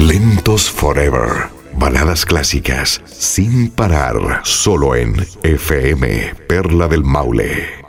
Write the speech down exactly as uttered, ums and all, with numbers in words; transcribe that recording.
Lentos Forever. Baladas clásicas sin parar, solo en F M Perla del Maule.